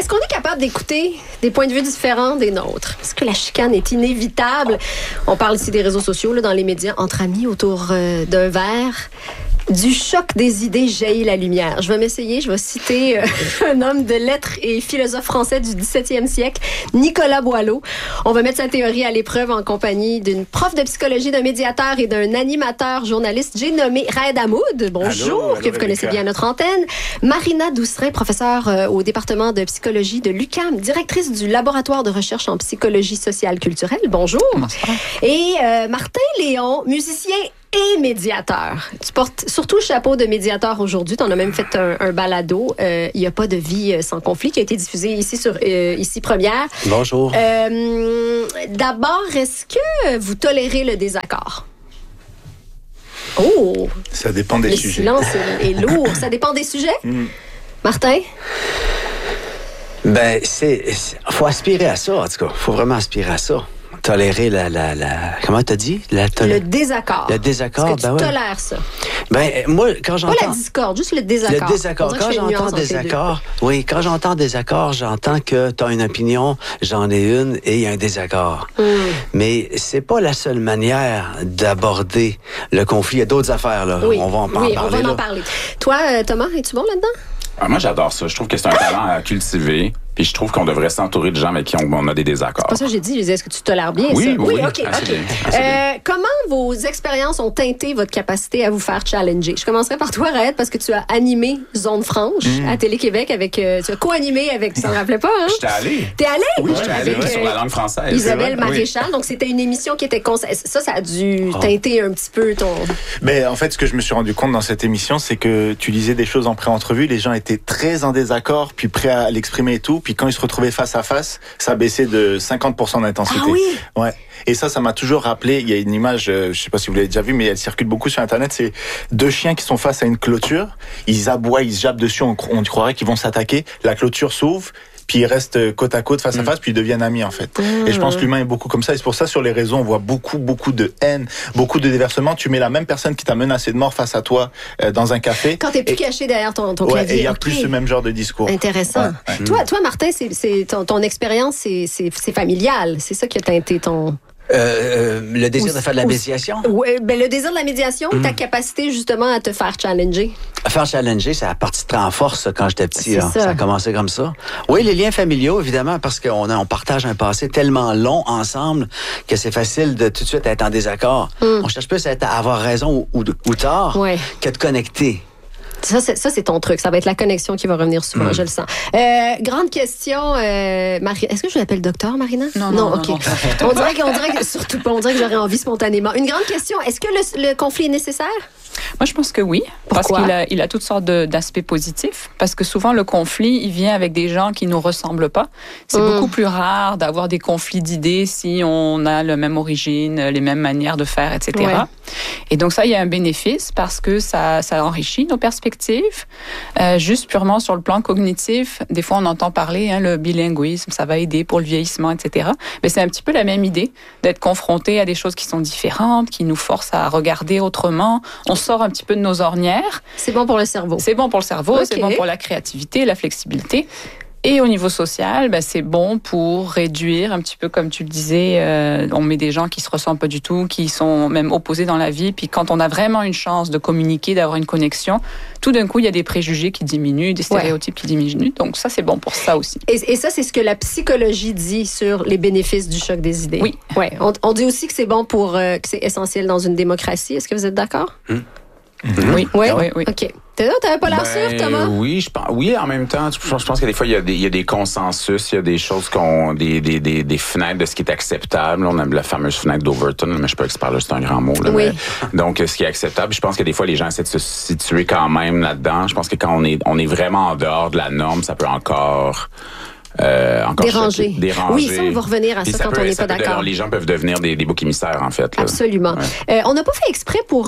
Est-ce qu'on est capable d'écouter des points de vue différents des nôtres? Est-ce que la chicane est inévitable? On parle ici des réseaux sociaux, là, dans les médias, entre amis autour d'un verre. Du choc des idées jaillit la lumière. Je vais m'essayer, je vais citer un homme de lettres et philosophe français du 17e siècle, Nicolas Boileau. On va mettre sa théorie à l'épreuve en compagnie d'une prof de psychologie, d'un médiateur et d'un animateur journaliste. J'ai nommé Raed Hamoud. Bonjour, que vous connaissez bien à notre antenne. Marina Doucerin, professeure au département de psychologie de l'UQAM, directrice du laboratoire de recherche en psychologie sociale culturelle. Bonjour. Bonsoir. Et Martin Léon, musicien et médiateur. Tu portes surtout le chapeau de médiateur aujourd'hui. Tu en as même fait un balado. Il n'y a pas de vie sans conflit qui a été diffusé ici sur Ici Première. Bonjour. D'abord, est-ce que vous tolérez le désaccord? Oh! Ça dépend des sujets. Le silence est lourd. Ça dépend des sujets? Martin? Ben, faut aspirer à ça, en tout cas. Faut vraiment aspirer à ça. Tolérer comment t'as dit? Le désaccord. Le désaccord, est-ce que tu tolères ça? Ben, moi, quand j'entends... Pas la discorde, juste le désaccord. Le désaccord. Quand j'entends désaccord, oui, quand j'entends désaccord, j'entends que t'as une opinion, j'en ai une, et il y a un désaccord. Mais c'est pas la seule manière d'aborder le conflit. Il y a d'autres affaires, là. Oui. On va en parler. Oui, on va en parler. Toi, Thomas, es-tu bon là-dedans? Moi, j'adore ça. Je trouve que c'est un talent à cultiver. Puis je trouve qu'on devrait s'entourer de gens avec qui on a des désaccords. C'est pas ça que j'ai dit. J'ai dit, est-ce que tu tolères bien oui, ça? Oui, OK. Comment vos expériences ont teinté votre capacité à vous faire challenger? Je commencerai par toi, Raed, parce que tu as animé Zone Franche à Télé-Québec avec... tu as co-animé avec... Tu t'en rappelais pas, hein? J'étais allé. T'es allé? Oui, j'étais allé sur la langue française. Isabelle Maréchal. Donc, c'était une émission qui était... Ça a dû teinter un petit peu ton... Mais en fait, ce que je me suis rendu compte dans cette émission, c'est que tu disais des choses en pré-entrevue, les gens étaient très en désaccord, puis prêts à l'exprimer et tout, puis quand ils se retrouvaient face à face, ça baissait de 50% d'intensité. Ah oui? Ouais. Et ça m'a toujours rappelé, il y a une image, je sais pas si vous l'avez déjà vue, mais elle circule beaucoup sur Internet, c'est deux chiens qui sont face à une clôture, ils aboient, ils se jappent dessus, on croirait qu'ils vont s'attaquer, la clôture s'ouvre, puis ils restent côte à côte, face à face, puis ils deviennent amis, en fait. Et je pense que l'humain est beaucoup comme ça, et c'est pour ça, sur les réseaux, on voit beaucoup de haine, beaucoup de déversement. Tu mets la même personne qui t'a menacé de mort face à toi, dans un café. Quand t'es plus caché derrière ton clavier. Et il y a plus ce même genre de discours. Intéressant. Ouais. Toi, Martin, c'est ton expérience, c'est familial. C'est ça qui a teinté ton... le désir de faire de la médiation? Oui, ben le désir de la médiation, ta capacité justement à te faire challenger. Faire challenger, ça a parti très en force quand j'étais petit. Ça a commencé comme ça. Oui, les liens familiaux, évidemment, parce qu'on partage un passé tellement long ensemble que c'est facile de tout de suite être en désaccord. On cherche plus à avoir raison ou tort que de connecter. Ça, c'est ton truc. Ça va être la connexion qui va revenir souvent, je le sens. Grande question, Marie. Est-ce que je l'appelle docteur, Marina? Non, OK. On dirait que surtout pas. On dirait que j'aurais envie spontanément. Une grande question. Est-ce que le conflit est nécessaire? Moi, je pense que oui. Pourquoi? Parce qu'il a toutes sortes d'aspects positifs. Parce que souvent, le conflit, il vient avec des gens qui nous ressemblent pas. C'est beaucoup plus rare d'avoir des conflits d'idées si on a la même origine, les mêmes manières de faire, etc. Ouais. Et donc ça, il y a un bénéfice parce que ça enrichit nos perspectives. Juste purement sur le plan cognitif, des fois, on entend parler, le bilinguisme, ça va aider pour le vieillissement, etc. Mais c'est un petit peu la même idée d'être confronté à des choses qui sont différentes, qui nous forcent à regarder autrement. On sort un petit peu de nos ornières. C'est bon pour le cerveau. C'est bon pour le cerveau, c'est bon pour la créativité, la flexibilité. Et au niveau social, c'est bon pour réduire un petit peu, comme tu le disais, on met des gens qui se ressemblent pas du tout, qui sont même opposés dans la vie. Puis quand on a vraiment une chance de communiquer, d'avoir une connexion, tout d'un coup, il y a des préjugés qui diminuent, des stéréotypes qui diminuent. Donc ça, c'est bon pour ça aussi. Et ça, c'est ce que la psychologie dit sur les bénéfices du choc des idées. Oui. Ouais. On dit aussi que c'est bon que c'est essentiel dans une démocratie. Est-ce que vous êtes d'accord? Oui. OK. T'avais pas l'air sûr, Thomas? Oui, oui, en même temps, je pense que des fois, il y a des consensus, il y a des choses des fenêtres de ce qui est acceptable. On a la fameuse fenêtre d'Overton, mais je suis pas expert là, c'est un grand mot. Là, oui. Donc, ce qui est acceptable, je pense que des fois, les gens essaient de se situer quand même là-dedans. Je pense que quand on est vraiment en dehors de la norme, ça peut encore Dérangé. Dérangé. Oui, ça, on va revenir à ça quand on n'est pas d'accord. Les gens peuvent devenir des boucs émissaires, en fait. Là. Absolument. Ouais. On n'a pas fait exprès pour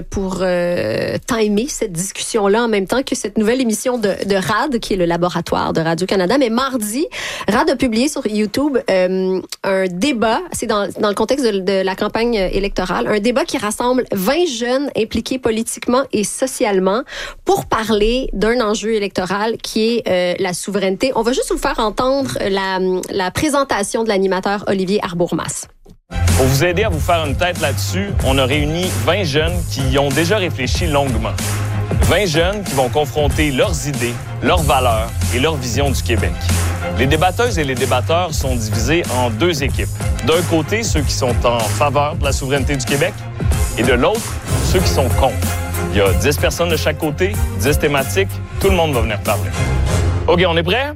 timer cette discussion-là en même temps que cette nouvelle émission de RAD, qui est le laboratoire de Radio-Canada. Mais mardi, RAD a publié sur YouTube un débat, c'est dans le contexte de la campagne électorale, un débat qui rassemble 20 jeunes impliqués politiquement et socialement pour parler d'un enjeu électoral qui est la souveraineté. On va juste vous faire entendre la présentation de l'animateur Olivier Arbourmas. Pour vous aider à vous faire une tête là-dessus, on a réuni 20 jeunes qui y ont déjà réfléchi longuement. 20 jeunes qui vont confronter leurs idées, leurs valeurs et leur vision du Québec. Les débatteuses et les débatteurs sont divisés en 2 équipes. D'un côté, ceux qui sont en faveur de la souveraineté du Québec et de l'autre, ceux qui sont contre. Il y a 10 personnes de chaque côté, 10 thématiques, tout le monde va venir parler. OK, on est prêts?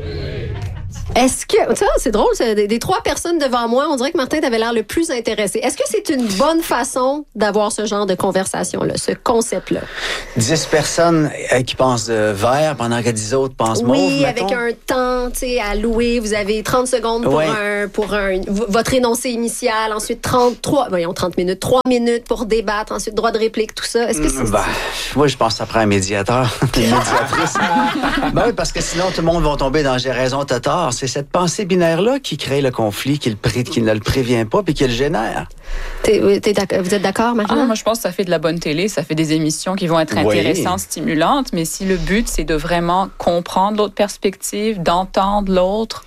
Est-ce que... Ça, c'est drôle, des 3 personnes devant moi, on dirait que Martin t'avait l'air le plus intéressé. Est-ce que c'est une bonne façon d'avoir ce genre de conversation-là, ce concept-là? 10 personnes qui pensent vert pendant que 10 autres pensent mauve, Oui, mettons. avec un temps à louer. Vous avez 30 secondes pour votre énoncé initial, ensuite 30 minutes, 3 minutes pour débattre, ensuite droit de réplique, tout ça. Est-ce que c'est... Moi, je pense que ça prend un médiateur, une médiatrice. Oui, parce que sinon, tout le monde va tomber dans « j'ai raison, t'as tort ». C'est cette pensée binaire-là qui crée le conflit, qui ne le prévient pas puis qui le génère. Vous êtes d'accord, Marina? Moi, je pense que ça fait de la bonne télé, ça fait des émissions qui vont être intéressantes, stimulantes, mais si le but, c'est de vraiment comprendre l'autre perspective, d'entendre l'autre,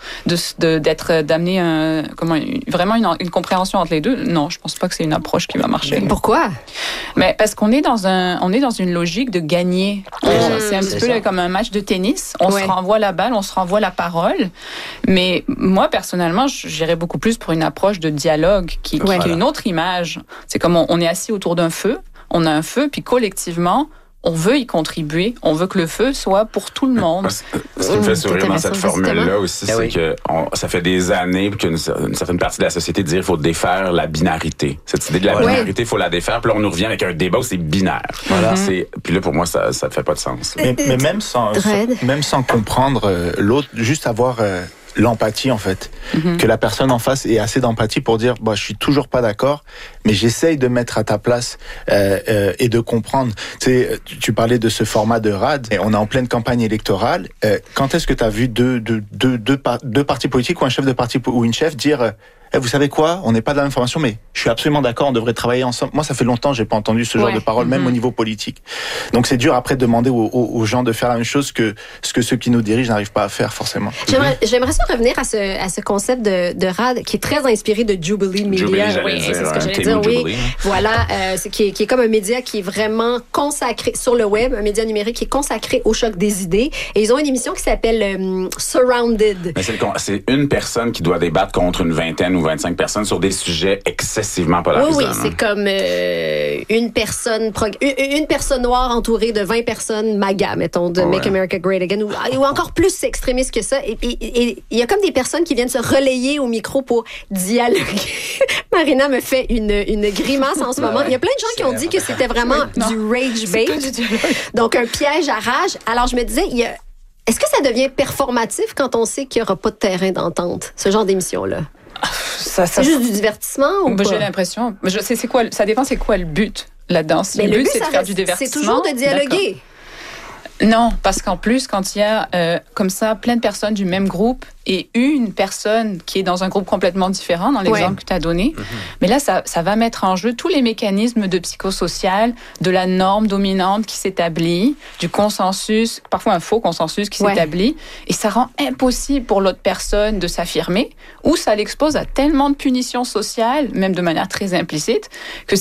d'amener vraiment une compréhension entre les deux, non, je pense pas que c'est une approche qui va marcher. Pourquoi? Mais parce qu'on est dans une logique de gagner. C'est un petit peu comme un match de tennis. On se renvoie la balle, on se renvoie la parole. Mais moi, personnellement, j'irais beaucoup plus pour une approche de dialogue qui a une autre image. C'est comme on est assis autour d'un feu, on a un feu, puis collectivement, on veut y contribuer. On veut que le feu soit pour tout le monde. Ce qui me fait sourire dans cette formule-là aussi, c'est que ça fait des années qu'une certaine partie de la société dit qu'il faut défaire la binarité. Cette idée de la binarité, il faut la défaire. Puis là, on nous revient avec un débat où c'est binaire. Voilà. Puis là, pour moi, ça ne fait pas de sens. Mais même sans comprendre l'autre, juste avoir... l'empathie, en fait. Que la personne en face ait assez d'empathie pour dire, je suis toujours pas d'accord, mais j'essaye de mettre à ta place et de comprendre. Tu parlais de ce format de RAD, et on est en pleine campagne électorale. Quand est-ce que tu as vu deux partis politiques ou un chef de parti ou une chef dire vous savez quoi, on n'est pas de la même formation, mais je suis absolument d'accord, on devrait travailler ensemble. Moi, ça fait longtemps que j'ai pas entendu ce genre de parole, même au niveau politique. Donc, c'est dur après de demander aux gens de faire la même chose que ce que ceux qui nous dirigent n'arrivent pas à faire, forcément. J'aimerais ça revenir à ce concept de RAD qui est très inspiré de Jubilee Media. C'est ce que j'allais dire, oui. Voilà, qui est comme un média qui est vraiment consacré sur le web, un média numérique qui est consacré au choc des idées. Et ils ont une émission qui s'appelle Surrounded. Mais c'est une personne qui doit débattre contre une vingtaine ou 25 personnes sur des sujets excessivement polarisants. Oui, c'est comme une personne noire entourée de 20 personnes MAGA, mettons, de Make America Great Again, ou encore plus extrémistes que ça. Et il y a comme des personnes qui viennent se relayer au micro pour dialoguer. Marina me fait une grimace en ce moment. Il y a plein de gens qui ont dit que c'était vraiment du rage bait. Donc, un piège à rage. Alors, je me disais, est-ce que ça devient performatif quand on sait qu'il n'y aura pas de terrain d'entente, ce genre d'émission-là? C'est juste du divertissement ou pas? J'ai l'impression. Ça dépend, c'est quoi le but là-dedans? Si le but, c'est de faire du divertissement. C'est toujours de dialoguer. Non, parce qu'en plus, quand il y a comme ça plein de personnes du même groupe et une personne qui est dans un groupe complètement différent, dans l'exemple que tu as donné, mais là, ça va mettre en jeu tous les mécanismes de psychosocial, de la norme dominante qui s'établit, du consensus, parfois un faux consensus qui s'établit, et ça rend impossible pour l'autre personne de s'affirmer, ou ça l'expose à tellement de punitions sociales, même de manière très implicite, que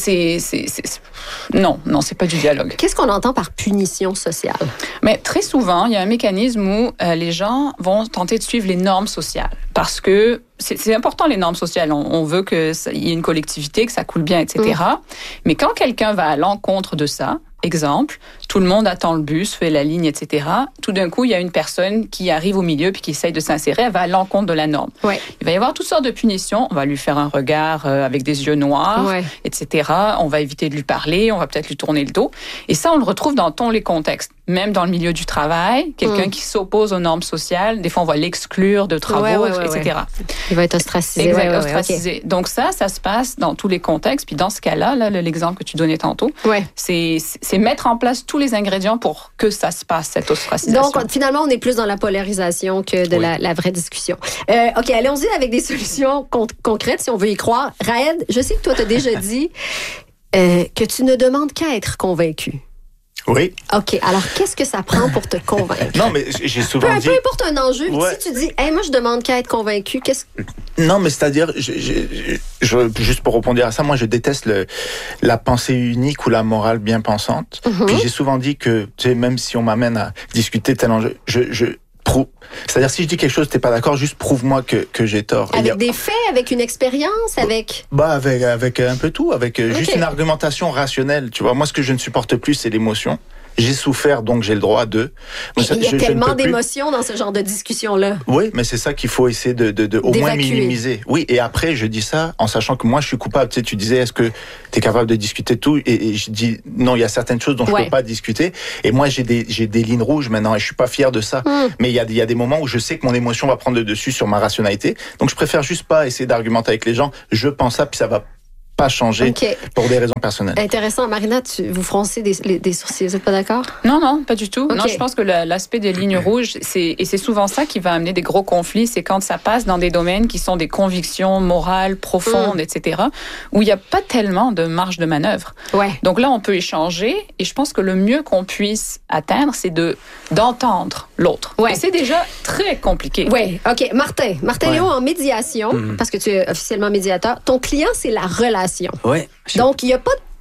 non, c'est pas du dialogue. Qu'est-ce qu'on entend par punition sociale? Mais très souvent, il y a un mécanisme où les gens vont tenter de suivre les normes sociales. Parce que c'est important, les normes sociales. On veut qu'il y ait une collectivité, que ça coule bien, etc. Mais quand quelqu'un va à l'encontre de ça, exemple, tout le monde attend le bus, fait la ligne, etc. Tout d'un coup, il y a une personne qui arrive au milieu puis qui essaye de s'insérer, elle va à l'encontre de la norme. Il va y avoir toutes sortes de punitions. On va lui faire un regard avec des yeux noirs, etc. On va éviter de lui parler, on va peut-être lui tourner le dos. Et ça, on le retrouve dans tous les contextes. même dans le milieu du travail, quelqu'un qui s'oppose aux normes sociales, des fois on va l'exclure de travaux, etc. Il va être ostracisé. Exact, ostracisé. Okay. Donc ça se passe dans tous les contextes. Puis dans ce cas-là, l'exemple que tu donnais tantôt, c'est mettre en place tous les ingrédients pour que ça se passe, cette ostracisation. Donc finalement, on est plus dans la polarisation que de la vraie discussion. OK, allons-y avec des solutions concrètes, si on veut y croire. Raed, je sais que toi, tu as déjà dit que tu ne demandes qu'à être convaincu. Oui. OK. Alors, qu'est-ce que ça prend pour te convaincre? Non, mais j'ai souvent dit... Peu importe un enjeu, si tu dis, moi, je demande qu'à être convaincu, qu'est-ce... Non, mais c'est-à-dire, juste pour répondre à ça, moi, je déteste la pensée unique ou la morale bien pensante. Puis j'ai souvent dit que, tu sais, même si on m'amène à discuter tel enjeu, c'est-à-dire, si je dis quelque chose, t'es pas d'accord, juste prouve-moi que j'ai tort. Avec des faits, avec une expérience, avec... avec un peu tout, avec juste une argumentation rationnelle, tu vois. Moi, ce que je ne supporte plus, c'est l'émotion. J'ai souffert, donc j'ai le droit de... Il y a tellement d'émotions dans ce genre de discussion-là. Oui, mais c'est ça qu'il faut essayer de au moins minimiser. Oui, et après, je dis ça en sachant que moi, je suis coupable. Tu sais, tu disais, est-ce que tu es capable de discuter de tout? Et je dis, non, il y a certaines choses dont je peux pas discuter. Et moi, j'ai des lignes rouges maintenant, et je suis pas fier de ça. Mais il y a des moments où je sais que mon émotion va prendre le dessus sur ma rationalité. Donc, je préfère juste pas essayer d'argumenter avec les gens. Je pense ça, puis ça va pas changer pour des raisons personnelles. Intéressant. Marina, vous froncez des sourcils, vous n'êtes pas d'accord? Non, pas du tout. Non, je pense que l'aspect des lignes rouges, c'est souvent ça qui va amener des gros conflits, c'est quand ça passe dans des domaines qui sont des convictions morales profondes, etc., où il n'y a pas tellement de marge de manœuvre. Donc là, on peut échanger, et je pense que le mieux qu'on puisse atteindre, c'est d'entendre l'autre. Et c'est déjà très compliqué. Oui, OK. Martin Léo, en médiation, parce que tu es officiellement médiateur, ton client, c'est la relation. Oui. Donc, il n'y a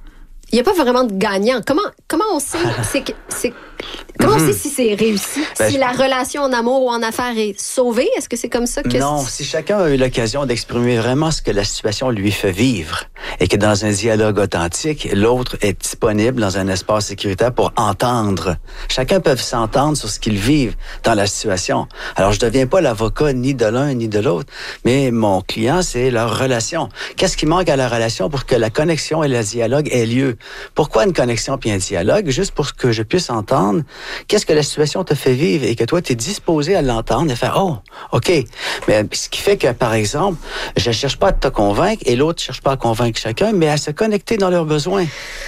pas vraiment de gagnant. Comment on sait comment on sait si c'est réussi? Si la relation en amour ou en affaires est sauvée? Est-ce que c'est comme ça que... Non, si chacun a eu l'occasion d'exprimer vraiment ce que la situation lui fait vivre et que dans un dialogue authentique, l'autre est disponible dans un espace sécuritaire pour entendre. Chacun peut s'entendre sur ce qu'ils vivent dans la situation. Alors, je ne deviens pas l'avocat ni de l'un ni de l'autre, mais mon client, c'est leur relation. Qu'est-ce qui manque à la relation pour que la connexion et le dialogue aient lieu? Pourquoi une connexion puis un dialogue? Juste pour que je puisse entendre qu'est-ce que la situation te fait vivre et que toi, tu es disposé à l'entendre et faire « Oh, OK ». Mais ce qui fait que, par exemple, je ne cherche pas à te convaincre et l'autre ne cherche pas à convaincre chacun, mais à se connecter dans leurs besoins.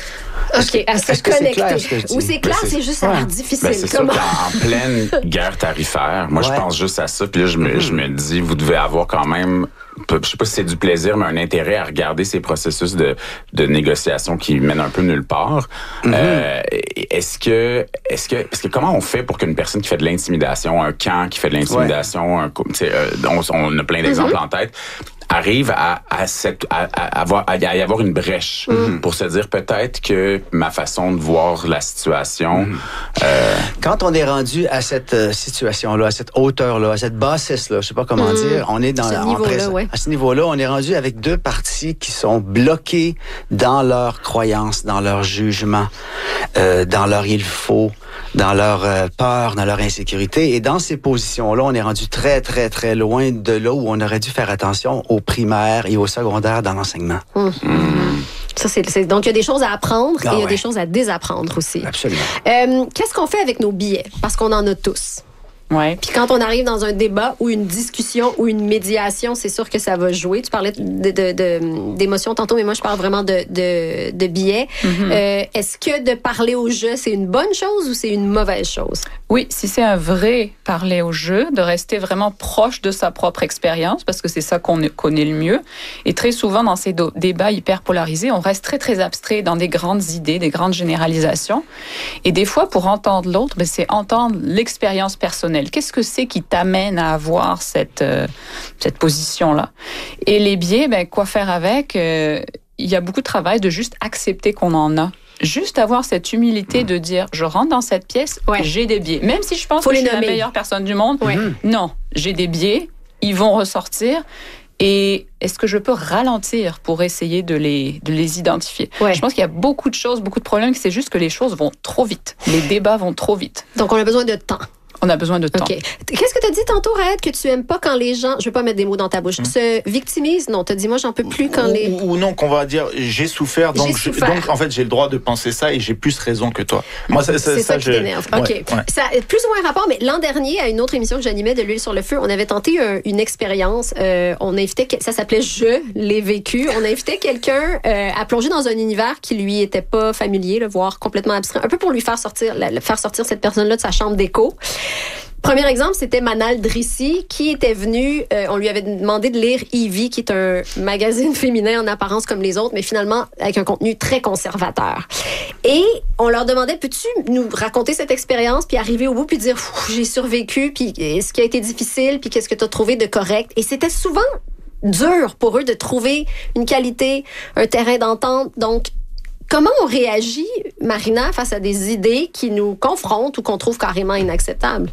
OK, à se connecter. Ou c'est clair, c'est juste ça a l'air difficile. C'est sûr qu'en pleine guerre tarifaire, moi, je pense juste à ça. Puis là, je me dis, vous devez avoir quand même... Je sais pas si c'est du plaisir, mais un intérêt à regarder ces processus de négociation qui mènent un peu nulle part. Est-ce que comment on fait pour qu'une personne qui fait de l'intimidation, un camp qui fait de l'intimidation, on a plein d'exemples en tête, arrive à y avoir une brèche pour se dire peut-être que ma façon de voir la situation... Quand on est rendu à cette situation-là, à cette hauteur-là, à cette bassesse-là, je sais pas comment dire, on est dans à ce niveau-là, on est rendu avec deux parties qui sont bloquées dans leurs croyances, dans leur jugement, dans leur il faut, dans leur peur, dans leur insécurité. Et dans ces positions-là, on est rendu très, très, très loin de là où on aurait dû faire attention au primaire et au secondaire dans l'enseignement. Ça, donc, il y a des choses à apprendre et il y a des choses à désapprendre aussi. Absolument. Qu'est-ce qu'on fait avec nos billets? Parce qu'on en a tous. Puis quand on arrive dans un débat ou une discussion ou une médiation, c'est sûr que ça va jouer. Tu parlais d'émotions tantôt, mais moi, je parle vraiment de billets. Est-ce que de parler au jeu, c'est une bonne chose ou c'est une mauvaise chose? Oui, si c'est un vrai parler au jeu, de rester vraiment proche de sa propre expérience, parce que c'est ça qu'on connaît le mieux. Et très souvent, dans ces débats hyper polarisés, on reste très, très abstrait dans des grandes idées, des grandes généralisations. Et des fois, pour entendre l'autre, c'est entendre l'expérience personnelle. Qu'est-ce que c'est qui t'amène à avoir cette position-là? Et les biais, quoi faire avec? Il y a beaucoup de travail de juste accepter qu'on en a. Juste avoir cette humilité de dire, je rentre dans cette pièce, j'ai des biais. Même si je pense que je suis la meilleure personne du monde, non, j'ai des biais, ils vont ressortir. Et est-ce que je peux ralentir pour essayer de les identifier? Je pense qu'il y a beaucoup de choses, beaucoup de problèmes, c'est juste que les choses vont trop vite. Les débats vont trop vite. Donc, on a besoin de temps. On a besoin de temps. Okay. Qu'est-ce que tu as dit tantôt, Raed, que tu aimes pas quand les gens, je veux pas mettre des mots dans ta bouche, se victimisent? Non, tu as dit, moi, j'en peux plus quand ou non, qu'on va dire, j'ai souffert, donc en fait, j'ai le droit de penser ça et j'ai plus raison que toi. Moi, c'est ça qui t'énerve. OK. Ouais. Ça a plus ou moins un rapport, mais l'an dernier, à une autre émission que j'animais de l'huile sur le feu, on avait tenté une expérience. On invitait, ça s'appelait Je l'ai vécu. On invitait quelqu'un à plonger dans un univers qui lui était pas familier, voire complètement abstrait, un peu pour lui faire sortir cette personne-là de sa chambre d'écho. Premier exemple, c'était Manal Drissi qui était venu, on lui avait demandé de lire Evie, qui est un magazine féminin en apparence comme les autres, mais finalement avec un contenu très conservateur. Et on leur demandait, peux-tu nous raconter cette expérience, puis arriver au bout, puis dire, j'ai survécu, puis ce qui a été difficile, puis qu'est-ce que tu as trouvé de correct. Et c'était souvent dur pour eux de trouver une qualité, un terrain d'entente. Donc, comment on réagit, Marina, face à des idées qui nous confrontent ou qu'on trouve carrément inacceptables?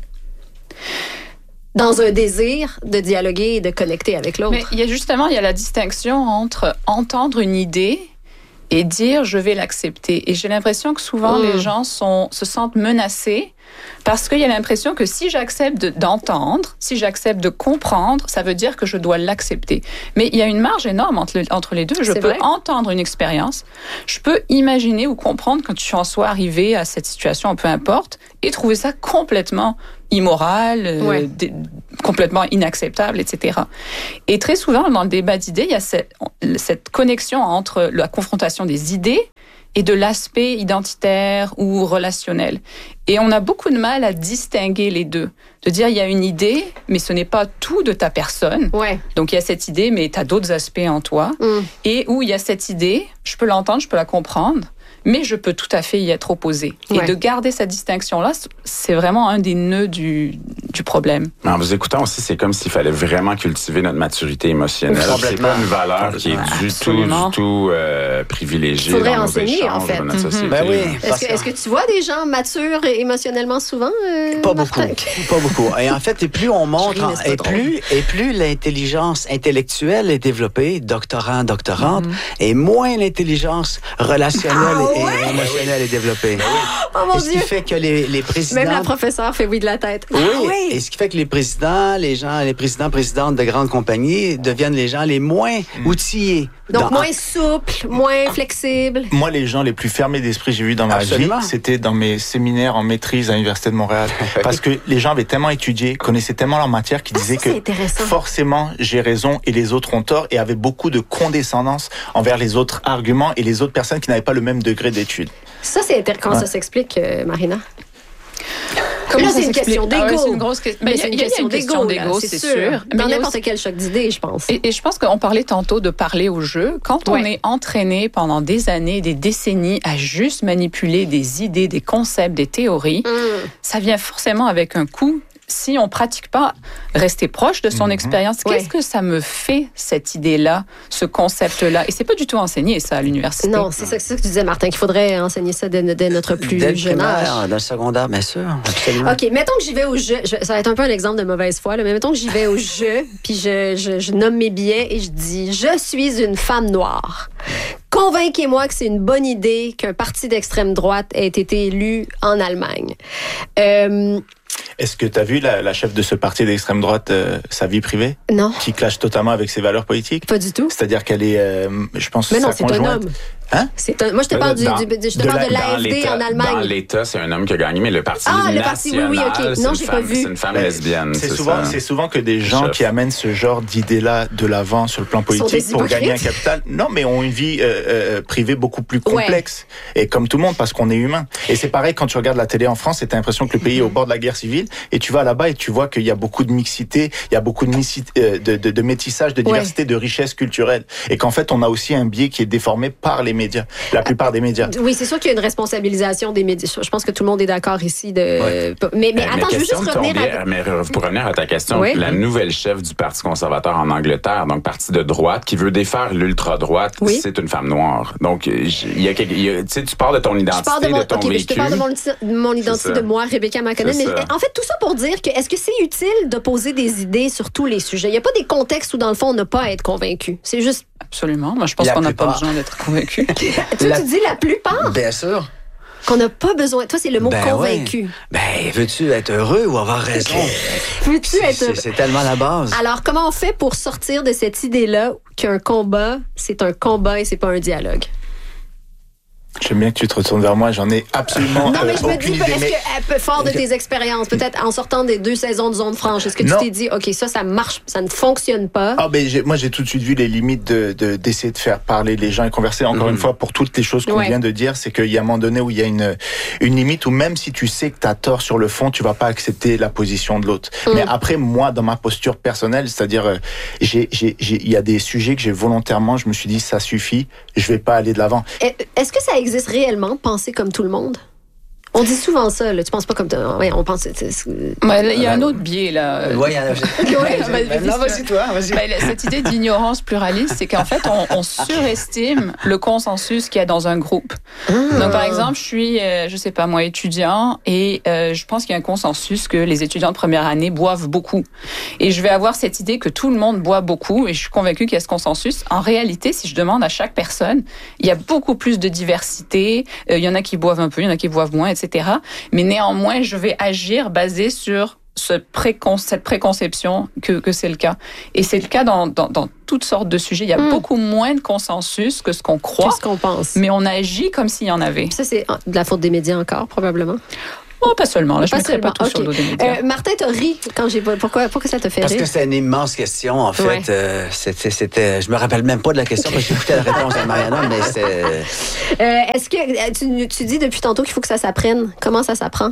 Dans un désir de dialoguer et de connecter avec l'autre. Mais il y a la distinction entre entendre une idée et dire je vais l'accepter. Et j'ai l'impression que souvent les gens se sentent menacés parce qu'il y a l'impression que si j'accepte d'entendre, si j'accepte de comprendre, ça veut dire que je dois l'accepter. Mais il y a une marge énorme entre les deux. Je peux entendre une expérience, je peux imaginer ou comprendre quand tu en sois arrivé à cette situation, peu importe, et trouver ça complètement immoral, complètement inacceptable, etc. Et très souvent, dans le débat d'idées, il y a cette connexion entre la confrontation des idées et de l'aspect identitaire ou relationnel. Et on a beaucoup de mal à distinguer les deux. De dire, il y a une idée, mais ce n'est pas tout de ta personne. Ouais. Donc, il y a cette idée, mais tu as d'autres aspects en toi. Et où il y a cette idée, je peux l'entendre, je peux la comprendre, mais je peux tout à fait y être opposé. Et de garder cette distinction-là, c'est vraiment un des nœuds du problème. En vous écoutant aussi, c'est comme s'il fallait vraiment cultiver notre maturité émotionnelle. C'est pas une valeur qui est du tout privilégiée dans nos échanges de notre société. Ben oui, est-ce que tu vois des gens matures émotionnellement souvent, Pas beaucoup. Pas beaucoup. Et en fait, et plus on monte, et plus l'intelligence intellectuelle est développée, doctorante, et moins l'intelligence relationnelle et émotionnelle est développée. Oh mon Dieu! Ce qui fait que les présidents... Même la professeure fait oui de la tête. Oui. Et ce qui fait que les présidents, présidentes de grandes compagnies deviennent les gens les moins outillés. Donc moins souples, moins flexibles. Moi, les gens les plus fermés d'esprit j'ai vu dans ma vie, c'était dans mes séminaires en maîtrise à l'Université de Montréal. Parce que les gens avaient tellement étudié, connaissaient tellement leur matière qu'ils disaient que forcément j'ai raison et les autres ont tort, et avaient beaucoup de condescendance envers les autres arguments et les autres personnes qui n'avaient pas le même degré d'étude. Ça, c'est intéressant. Comment ça s'explique, Marina? Comment c'est une question d'ego. C'est une grosse question. Il y a une question d'ego, c'est sûr. Dans n'importe quel choc d'idées, je pense. Et je pense qu'on parlait tantôt de parler au jeu. Quand on est entraîné pendant des années, des décennies à juste manipuler des idées, des concepts, des théories, ça vient forcément avec un coût. Si on pratique pas rester proche de son expérience, qu'est-ce que ça me fait, cette idée-là, ce concept-là? Et c'est pas du tout enseigné, ça, à l'université. Non, c'est ça que tu disais, Martin, qu'il faudrait enseigner ça dès notre plus jeune âge. Dans le secondaire, bien sûr, absolument. OK, mettons que j'y vais au jeu. Ça va être un peu un exemple de mauvaise foi, là, mais mettons que j'y vais au jeu, puis je nomme mes billets et je dis « Je suis une femme noire ». Convainquez-moi que c'est une bonne idée qu'un parti d'extrême droite ait été élu en Allemagne. Est-ce que tu as vu la chef de ce parti d'extrême droite, sa vie privée? Non. Qui clash totalement avec ses valeurs politiques? Pas du tout. C'est-à-dire qu'elle est, je pense, mais non, c'est un homme. Hein? Moi, je te parle de l'AfD en Allemagne. Dans l'État, c'est un homme qui a gagné, mais le parti national, oui, OK. Non, j'ai pas vu. C'est une femme lesbienne. C'est souvent que des gens qui amènent ce genre d'idées-là de l'avant sur le plan politique pour gagner un capital, non, mais ont une vie privée beaucoup plus complexe. Et comme tout le monde, parce qu'on est humain. Et c'est pareil quand tu regardes la télé en France, et t'as l'impression que le pays est au bord de la guerre civile, et tu vas là-bas et tu vois qu'il y a beaucoup de mixité, il y a beaucoup de métissage, de diversité, de richesse culturelle. Et qu'en fait, on a aussi un biais qui est déformé par les médias. La plupart des médias. Oui, c'est sûr qu'il y a une responsabilisation des médias. Je pense que tout le monde est d'accord ici. Mais attends, je veux juste revenir pour revenir à ta question, la nouvelle chef du Parti conservateur en Angleterre, donc parti de droite, qui veut défaire l'ultra-droite, c'est une femme noire. Donc, tu parles de ton identité, de ton vécu. Je te parle de mon identité de moi, Rebecca McConnell. Mais en fait, tout ça pour dire que est-ce que c'est utile d'opposer des idées sur tous les sujets? Il n'y a pas des contextes où, dans le fond, on n'a pas à être convaincu. C'est juste... Absolument. Moi, je pense qu'on n'a pas besoin d'être convaincu. Tu dis la plupart? Bien sûr. Qu'on n'a pas besoin. Toi, c'est le mot convaincu. Veux-tu être heureux ou avoir raison? Veux-tu être heureux? C'est tellement la base. Alors, comment on fait pour sortir de cette idée-là qu'un combat, c'est un combat et c'est pas un dialogue? J'aime bien que tu te retournes vers moi, j'en ai absolument non, mais je me dis, idée, est-ce que, fort de tes expériences, peut-être en sortant des 2 saisons de Zone Franche, est-ce que tu t'es dit, OK, ça marche, ça ne fonctionne pas? Moi, j'ai tout de suite vu les limites d'essayer de faire parler les gens et converser. Encore une fois, pour toutes les choses qu'on vient de dire, c'est qu'il y a un moment donné où il y a une limite où même si tu sais que tu as tort sur le fond, tu vas pas accepter la position de l'autre. Mais après, moi, dans ma posture personnelle, c'est-à-dire, il y a des sujets que j'ai volontairement, je me suis dit, ça suffit, je vais pas aller de l'avant. Est-ce que ça existe réellement, penser comme tout le monde? On dit souvent ça, là. Tu penses pas comme... Ouais, on pense... Il y a un autre biais, là. Oui, il y en a... Non, vas-y, toi. Vas-y. Cette idée d'ignorance pluraliste, c'est qu'en fait, on surestime le consensus qu'il y a dans un groupe. Donc, par exemple, je suis, je sais pas moi, étudiant, et je pense qu'il y a un consensus que les étudiants de première année boivent beaucoup. Et je vais avoir cette idée que tout le monde boit beaucoup, et je suis convaincue qu'il y a ce consensus. En réalité, si je demande à chaque personne, il y a beaucoup plus de diversité. Il y en a qui boivent un peu, il y en a qui boivent moins, etc. Mais néanmoins, je vais agir basé sur cette préconception que c'est le cas. Et c'est le cas dans toutes sortes de sujets. Il y a beaucoup moins de consensus que ce qu'on croit. Que ce qu'on pense. Mais on agit comme s'il y en avait. Ça, c'est de la faute des médias encore, probablement. Oh, pas seulement. Là, je ne mettrai pas tout sur le dos des médias. Martin, t'as ri quand j'ai... Pourquoi ça te fait rire? Parce que c'était une immense question, en fait. Ouais. C'était... Je me rappelle même pas de la question parce que j'écoutais la réponse de Mariana, mais c'était... Est-ce que tu dis depuis tantôt qu'il faut que ça s'apprenne? Comment ça s'apprend?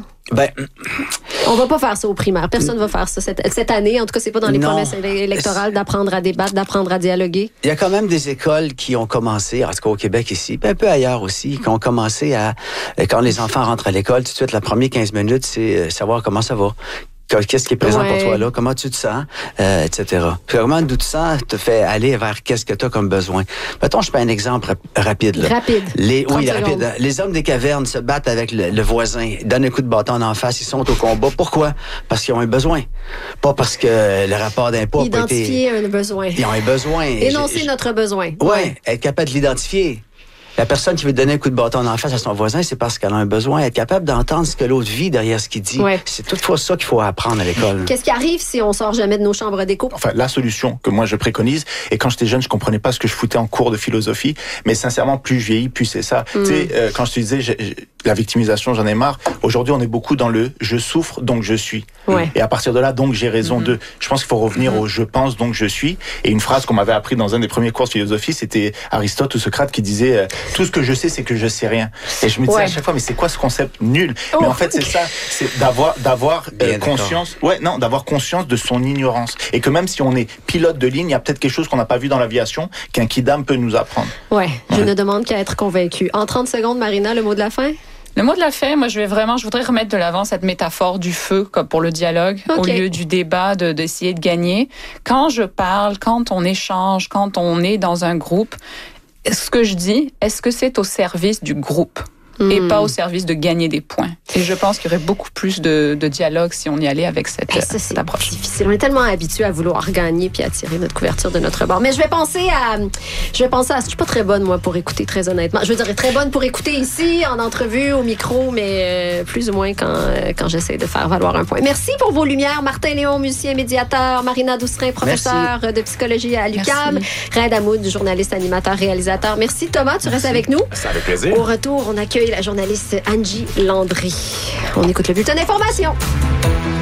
On va pas faire ça au primaire. Personne va faire ça cette année. En tout cas, c'est pas dans les promesses électorales d'apprendre à débattre, d'apprendre à dialoguer. Il y a quand même des écoles qui ont commencé, en tout cas au Québec ici, un peu ailleurs aussi, qui ont commencé à... Quand les enfants rentrent à l'école, tout de suite, la première 15 minutes, c'est savoir comment ça va. Qu'est-ce qui est présent pour toi là? Comment tu te sens? Etc. Puis comment d'où tu sens te fait aller vers qu'est-ce que tu as comme besoin. Mettons, je fais un exemple rapide. Là. Rapide. Rapide. Les hommes des cavernes se battent avec le voisin, ils donnent un coup de bâton en face, ils sont au combat. Pourquoi? Parce qu'ils ont un besoin. Pas parce que le rapport d'impôt a pas été... Identifier un besoin. Ils ont un besoin. Énoncer notre besoin. Oui, être capable de l'identifier. La personne qui veut donner un coup de bâton en face à son voisin, c'est parce qu'elle a un besoin, être capable d'entendre ce que l'autre vit derrière ce qu'il dit. Ouais. C'est toutefois ça qu'il faut apprendre à l'école. Qu'est-ce qui arrive si on sort jamais de nos chambres d'écho? Enfin, la solution que moi je préconise, et quand j'étais jeune, je comprenais pas ce que je foutais en cours de philosophie, mais sincèrement, plus je vieillis, plus c'est ça. Tu sais, quand je te disais, la victimisation, j'en ai marre. Aujourd'hui, on est beaucoup dans le « je souffre, donc je suis ». Et à partir de là, donc j'ai raison de... Je pense qu'il faut revenir au « je pense, donc je suis ». Et une phrase qu'on m'avait appris dans un des premiers cours de philosophie, c'était Aristote ou Socrate qui disait « tout ce que je sais, c'est que je sais rien ». Et je me disais à chaque fois, mais c'est quoi ce concept nul? Mais en fait, c'est ça, c'est d'avoir conscience, d'avoir conscience de son ignorance. Et que même si on est pilote de ligne, il y a peut-être quelque chose qu'on n'a pas vu dans l'aviation qu'un kidam peut nous apprendre. Je ne demande qu'à être convaincu. En 30 secondes, Marina, le mot de la fin? Le mot de la fin, moi, je voudrais remettre de l'avant cette métaphore du feu comme pour le dialogue, au lieu du débat, d'essayer de gagner. Quand je parle, quand on échange, quand on est dans un groupe, ce que je dis, est-ce que c'est au service du groupe et pas au service de gagner des points? Et je pense qu'il y aurait beaucoup plus de dialogue si on y allait avec cette approche. C'est difficile. On est tellement habitués à vouloir gagner puis à tirer notre couverture de notre bord. Mais je vais penser à... Je suis pas très bonne, moi, pour écouter, très honnêtement. Je veux dire, très bonne pour écouter ici, en entrevue, au micro, mais plus ou moins quand j'essaie de faire valoir un point. Merci pour vos lumières. Martin Léon, musicien, médiateur. Marina Doucerin, professeur de psychologie à l'UQAM. Raed Hamoud, journaliste, animateur, réalisateur. Merci, Thomas. Tu restes avec nous. Ça fait plaisir. Au retour, on accueille la journaliste Angie Landry. On écoute le bulletin d'information.